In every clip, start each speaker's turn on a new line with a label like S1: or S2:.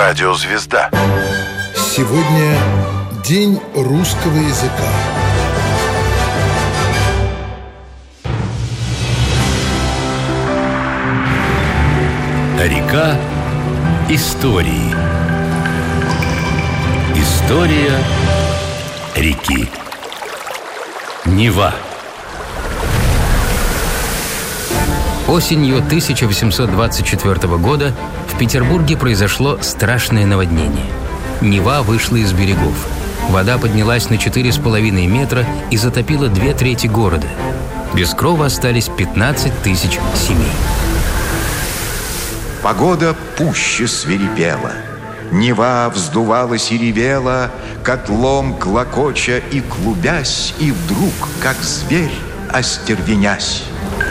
S1: Радиозвезда.
S2: Сегодня день русского языка.
S3: Река истории. История реки. Нева. Осенью 1824 года в Петербурге произошло страшное наводнение. Нева вышла из берегов. Вода поднялась на 4,5 метра и затопила 2/3 города. Без крова остались 15 тысяч семей.
S4: Погода пуще свирепела. Нева вздувалась и ревела, котлом клокоча и клубясь, и вдруг, как зверь, остервенясь.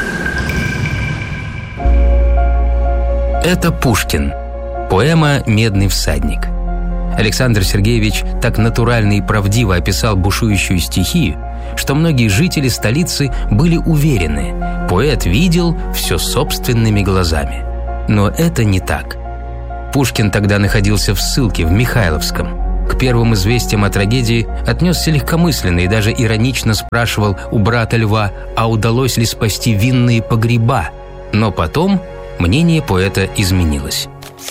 S3: Это Пушкин. Поэма «Медный всадник». Александр Сергеевич так натурально и правдиво описал бушующую стихию, что многие жители столицы были уверены, поэт видел все собственными глазами. Но это не так. Пушкин тогда находился в ссылке в Михайловском. К первым известиям о трагедии отнесся легкомысленно и даже иронично спрашивал у брата Льва, а удалось ли спасти винные погреба. Но потом мнение поэта изменилось.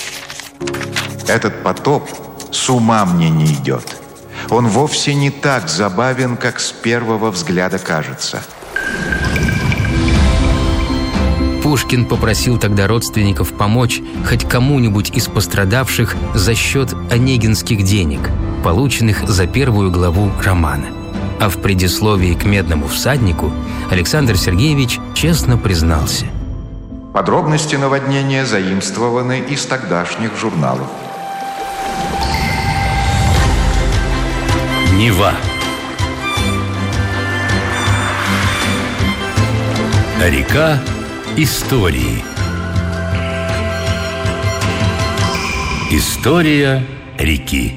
S4: Этот потоп с ума мне не идет. Он вовсе не так забавен, как с первого взгляда кажется.
S3: Пушкин попросил тогда родственников помочь хоть кому-нибудь из пострадавших за счет онегинских денег, полученных за первую главу романа. А в предисловии к «Медному всаднику» Александр Сергеевич честно признался:
S4: подробности наводнения заимствованы из тогдашних журналов.
S3: Нева. Река истории. История реки.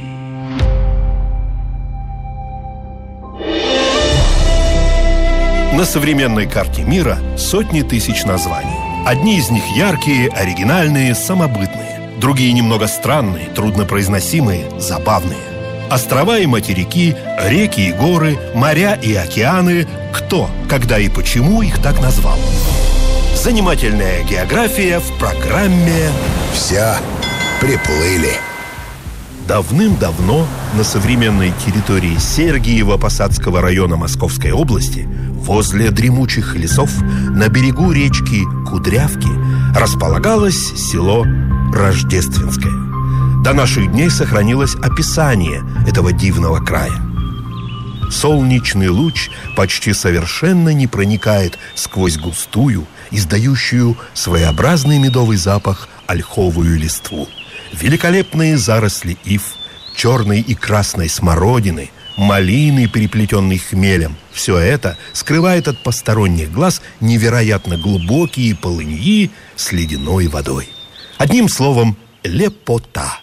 S5: На современной карте мира сотни тысяч названий. Одни из них яркие, оригинальные, самобытные. Другие немного странные, труднопроизносимые, забавные. Острова и материки, реки и горы, моря и океаны. Кто, когда и почему их так назвал? Занимательная география в программе
S2: Все приплыли.
S5: Давным-давно на современной территории Сергиево-Посадского района Московской области, возле дремучих лесов, на берегу речки Кудрявки, располагалось село Рождественское. До наших дней сохранилось описание этого дивного края. Солнечный луч почти совершенно не проникает сквозь густую, издающую своеобразный медовый запах ольховую листву. Великолепные заросли ив, черной и красной смородины, малины, переплетенной хмелем — все это скрывает от посторонних глаз невероятно глубокие полыньи с ледяной водой. Одним словом, лепота.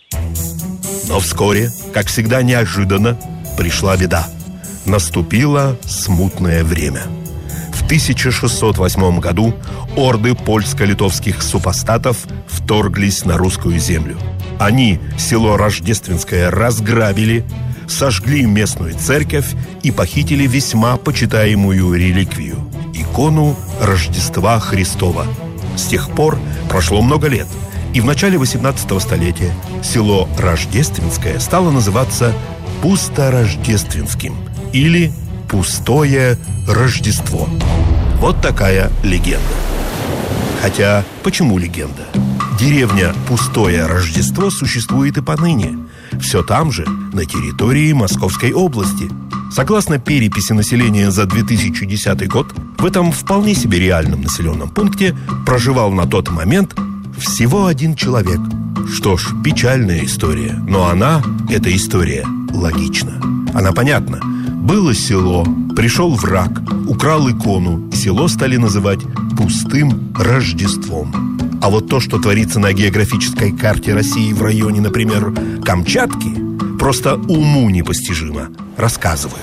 S5: Но вскоре, как всегда неожиданно, пришла беда. Наступило смутное время. В 1608 году орды польско-литовских супостатов вторглись на русскую землю. Они село Рождественское разграбили, сожгли местную церковь и похитили весьма почитаемую реликвию – икону Рождества Христова. С тех пор прошло много лет, и в начале 18 столетия село Рождественское стало называться Пусторождественским или Пустое Рождество. Вот такая легенда. Хотя, почему легенда? Деревня Пустое Рождество существует и поныне. Все там же, на территории Московской области. Согласно переписи населения за 2010 год, в этом вполне себе реальном населенном пункте проживал на тот момент всего один человек. Что ж, печальная история, но эта история, логична. Она понятна. Было село, пришел враг, украл икону, село стали называть Пустым Рождеством. А вот то, что творится на географической карте России в районе, например, Камчатки, просто уму непостижимо. Рассказываю.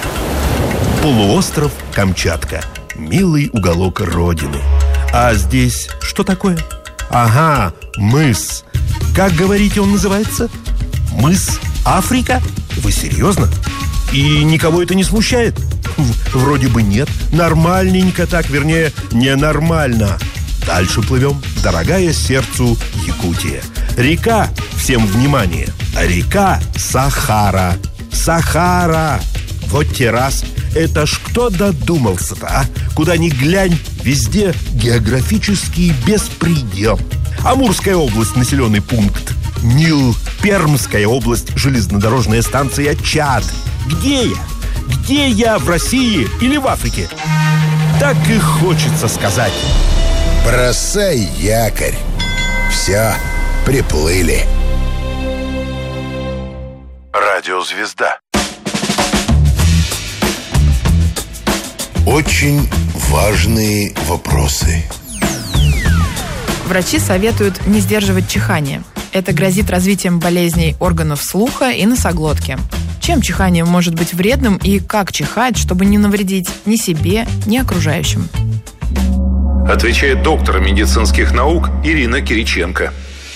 S5: Полуостров Камчатка. Милый уголок Родины. А здесь что такое? Ага, мыс. Как, говорите, он называется? Мыс Африка? Вы серьезно? И никого это не смущает? Вроде бы нет. Нормальненько так, вернее, ненормально. Дальше плывем. Дорогая сердцу Якутия. Река, всем внимание, река Сахара. Сахара. Вот те раз. Это ж кто додумался-то, а? Куда ни глянь, везде географический беспредел. Амурская область, населенный пункт Нил. Пермская область, железнодорожная станция Чад. Где я? Где я, в России или в Африке? Так и хочется сказать.
S2: Бросай якорь. Все, приплыли.
S4: Радиозвезда.
S2: Очень важные вопросы.
S1: Врачи советуют не сдерживать чихание. Это грозит развитием болезней органов слуха и носоглотки. Чем чихание может быть вредным и как чихать, чтобы не навредить ни себе, ни окружающим?
S6: Отвечает доктор медицинских наук Ирина Кириченко.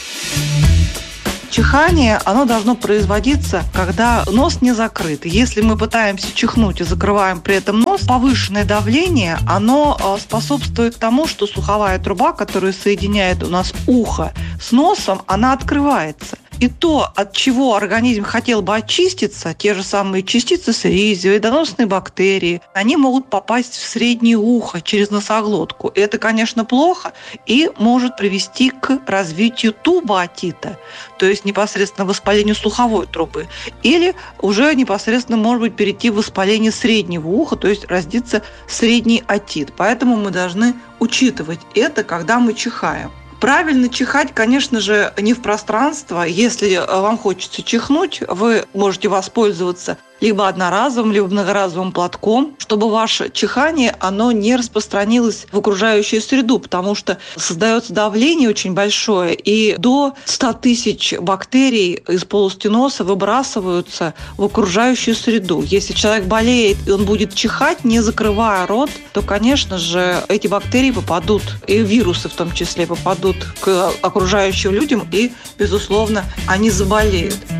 S7: Чихание, оно должно производиться, когда нос не закрыт. Если мы пытаемся чихнуть и закрываем при этом нос, повышенное давление, оно способствует тому, что слуховая труба, которая соединяет у нас ухо с носом, она открывается. И то, от чего организм хотел бы очиститься, те же самые частицы слизи, вредоносные бактерии, они могут попасть в среднее ухо через носоглотку. И это, конечно, плохо и может привести к развитию тубоотита, то есть непосредственно воспалению слуховой трубы. Или уже непосредственно, может быть, перейти в воспаление среднего уха, то есть раздиться средний отит. Поэтому мы должны учитывать это, когда мы чихаем. Правильно чихать, конечно же, не в пространство. Если вам хочется чихнуть, вы можете воспользоваться либо одноразовым, либо многоразовым платком, чтобы ваше чихание, оно не распространилось в окружающую среду, потому что создается давление очень большое, и до 100 тысяч бактерий из полости носа выбрасываются в окружающую среду. Если человек болеет, и он будет чихать, не закрывая рот, то, конечно же, эти бактерии попадут, и вирусы в том числе, попадут к окружающим людям, и, безусловно, они заболеют.